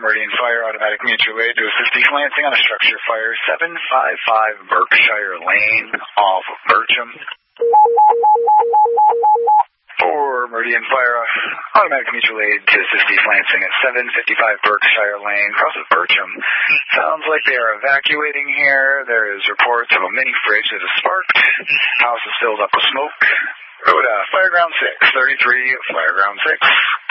Meridian Fire, automatic mutual aid to assist East Lansing on a structure fire, 755 Berkshire Lane, off of Bircham. For Meridian Fire, automatic mutual aid to assist East Lansing at 755 Berkshire Lane, cross of Bircham. Sounds like they are evacuating here. There is reports of a mini fridge that has sparked. House is filled up with smoke. Go to Fireground 6, 33 Fireground 6.